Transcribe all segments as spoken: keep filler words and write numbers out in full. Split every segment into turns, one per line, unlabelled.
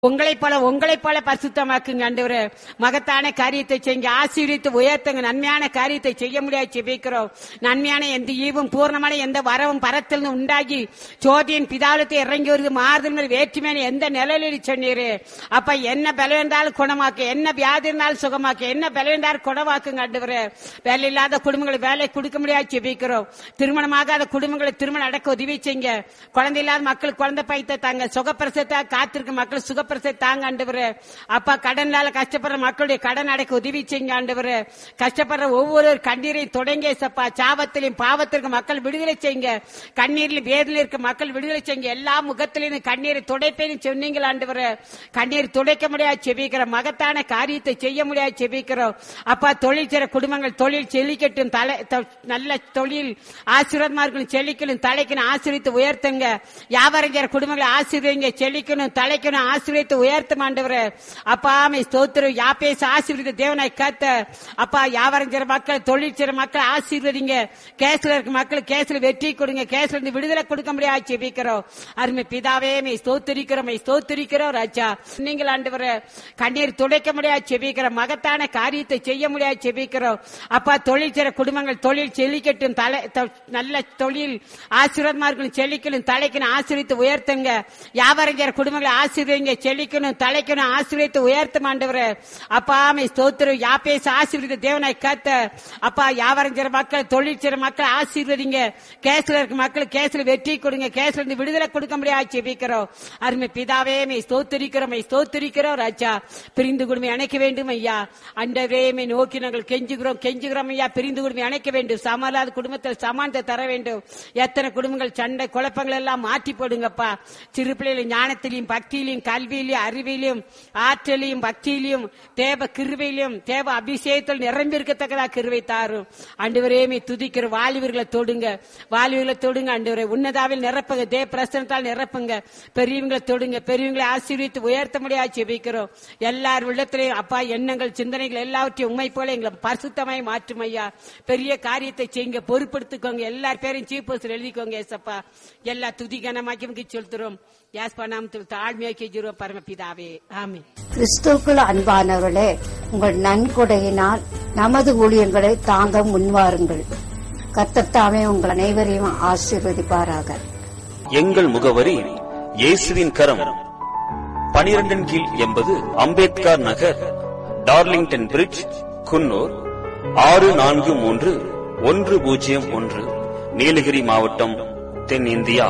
உங்களை போல உங்களை போல பரிசுத்தமாக்குங்க ஆண்டவரே. மகத்தான காரியத்தை செய்யுங்க, ஆசீர்வதித்து உயர்த்துங்க. நன்மையான காரியத்தை செய்ய முடியாது ஜெபிக்கிறோம். நன்மையான எந்த ஈவும் பூர்ணமான எந்த வரவும் பரத்தில் உண்டாகி ஜோதியின் பிதாலத்தை இறங்கி வருது மாறுதல் மேல் வேற்றுமையான எந்த நிலையில் சொன்னீரு அப்ப என்ன பலம் இருந்தாலும் குணமாக்கு, என்ன வியாதி இருந்தாலும் சுகமாக்கு, என்ன பலம் இருந்தாலும் குணமாக்குங்க ஆண்டவரே. வேலை இல்லாத குடும்பங்களை வேலை கொடுக்க முடியாது ஜெபிக்கிறோம். திருமணமாகாத குடும்பங்களை திருமணம் அடக்க உதவி செய்யுங்க. குழந்தை இல்லாத மக்கள் குழந்தை பைத்த தாங்க, சுகப்பிரசத்தை காத்திருக்க மக்கள் சுக தாங்க ஆண்டவரே. அப்பா கடனால கஷ்டப்படுற மக்களுடைய கடன் அடைக்க உதவி செய்யுங்க ஆண்டவரே. கஷ்டப்படுற ஒவ்வொரு கண்ணீரையும் தொடங்க சப்பா. சாபத்திலையும் பாவத்திற்கு மக்கள் விடுதலை செய்யுங்க. கண்ணீரில் வேதனையில் இருக்க மக்கள் விடுதலை செய்யுங்க. எல்லா முகத்திலையும் கண்ணீரை துடைப்பேன்னு சொன்னீங்களா ஆண்டவரே. கண்ணீர் துடைக்க முடியாது செபிக்கிறோம். மகத்தான காரியத்தை செய்ய முடியாது செபிக்கிறோம். அப்பா தொழில் செய்ற குடும்பங்கள் தொழில் செழிக்கட்டும். தலை நல்ல தொழில் ஆசீர்வாதமா இருக்கணும். செழிக்கணும், தலைக்கணும், ஆசீர்வித்து உயர்த்துங்க. வியாபாரம் செய்ற குடும்பங்களை ஆசீர்வதிங்க, செழிக்கணும், தலைக்கணும், ஆசீர்வதித்து உயர்த்தும் ஆண்டவரே. அப்பா மே ஸ்தோத்திரம். யாபேஸ் ஆசீர்வதித்த தேவனாய் காத்த அப்பா வியாபாரம் செய்ற மக்கள் தொழில் செய்ற மக்கள் ஆசீர்வதிங்க. கேஸ்ல இருக்க மக்கள் கேஸ்ல வெற்றி கொடுங்க. கேஸ்ல இருந்து விடுதலை கொடுக்க முடியாது ஜெபிக்கிறோம். அருமை பிதாவே மே ஸ்தோத்திரிக்கிறோம், மே ஸ்தோத்திரிக்கிறோம் ராஜா. நீங்கள் ஆண்டவரே கண்ணீர் துடைக்க முடியாது ஜெபிக்கிறோம். மகத்தான காரியத்தை செய்ய முடியாது ஜெபிக்கிறோம். அப்பா தொழில் செய்ற குடும்பங்கள் தொழில் செழிக்கட்டும். தலை நல்ல தொழில் ஆசீர்வாதமா இருக்கணும், செழிக்கணும், தலைக்கணும், ஆசீர்வித்து உயர்த்துங்க. வியாபாரம் செய்ற குடும்பங்களை ஆசீர்வதிங்க, செழிக்கணும், தலைக்கணும், ஆசீர்வதித்து உயர்த்தும் ஆண்டவரே. அப்பா மே ஸ்தோத்திரம். யாபேஸ் ஆசீர்வதித்த தேவனாய் காத்த அப்பா வியாபாரம் செய்ற மக்கள் தொழில் செய்ற மக்கள் ஆசீர்வதிங்க. கேஸ்ல இருக்க மக்கள் கேஸ்ல வெற்றி கொடுங்க. கேஸ்ல இருந்து விடுதலை கொடுக்க முடியாது ஜெபிக்கிறோம். அருமை பிதாவே மே ஸ்தோத்திரிக்கிறோம், மே ஸ்தோத்திரிக்கிறோம் ராஜா. பிரிந்து குடும்பை அணைக்க வேண்டும் ஐயா. அண்டவே மே நோக்கி நாங்கள் கெஞ்சுகிறோம் கெஞ்சுகிறோம் ஐயா. பிரிந்து குடும்பை அணைக்க வேண்டும். சமாளாத குடும்பத்தில் சமானத்தை தர வேண்டும். எத்தனை குடும்பங்கள் சண்டை குழப்பங்கள் எல்லாம் மாற்றி போடுங்கப்பா. சிறு பிள்ளைகளை ஞானத்திலையும் பக்தியிலையும் கல்வியிலையும் அறிவிலையும் ஆற்றலையும் பக்தியிலையும் தேவ கிருபையிலும் தேவ அபிஷேகத்தில் நிரம்பி இருக்கத்தக்கதா கிருபை தாரும் ஆண்டவரே. மே துதிக்கிற வாலிபர்களை தொடுங்க, வாலிபர்களை தொடுங்க ஆண்டவரே. உன்னதாவில் நிரப்புங்க, தேவ பிரசனத்தால் நிரப்புங்க. பெரியவங்களை தொடுங்க, பெரியவங்களை ஆசீர்வித்து உயர்த்த முடியாது ஜெபிக்கிறோம். எல்லார் உள்ளத்திலையும் அப்பா எண்ணங்கள் சிந்தனைகள் எல்லாவற்றையும் உண்மை போல எங்களை பரிசுத்தமாய் மாற்றும் ஐயா. பெரிய காரியத்தை செய்யுங்க, பொறுப்படுத்திக்கோங்க. எல்லார் பேரையும் சீஃப் போஸ்டர் எழுதிக்கோங்க ஏசப்பா. எல்லா துதி கனமாக்கி செலுத்துறோம். யாஸ்பா நாமத்தில் தாழ்மையாக்கி ஜீரோ பரமபிதாவே ஆமென்.
கிறிஸ்துவுக்குள் அன்பானவர்களே, உங்கள் நன்கொடையினால் நமது ஊழியங்களை தாங்க முன்வாருங்கள். கர்த்தர் தாமே உங்கள் அனைவரையும் ஆசீர்வதிப்பாராக.
எங்கள் முகவரி இயேசுவின் கரம், பனிரெண்டின் கீழ் எண்பது அம்பேத்கர் நகர், டார்லிங்டன் பிரிட்ஜ், குன்னூர் ஆறு நான்கு மூன்று ஒன்று பூஜ்ஜியம் ஒன்று, நீலகிரி மாவட்டம், தென்னிந்தியா.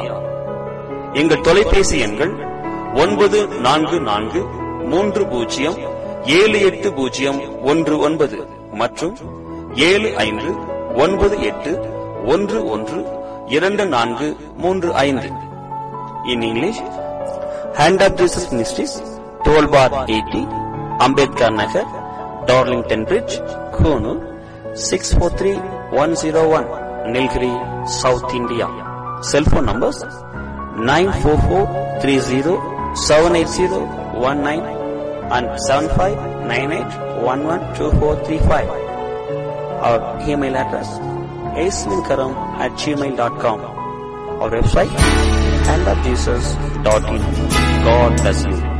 எங்கள் தொலைபேசி எண்கள் ஒன்பது நான்கு நான்கு மூன்று பூஜ்ஜியம் ஏழு எட்டு பூஜ்ஜியம் ஒன்று ஒன்பது மற்றும் ஏழு ஐந்து ஒன்பது எட்டு ஒன்று ஒன்று இரண்டு நான்கு மூன்று ஐந்து. In English, hand of Jesus ministries, twelve bar eighty, Ambedkar Nagar, Darlington bridge, Coonoor six four three one zero one, Nilgiri, south India. Cellphone numbers nine four four three zero seven eight zero one nine and seven five nine eight one one two four three five. Our email address aislinkaram at gmail dot com. Our website hand of jesus dot in. God bless you.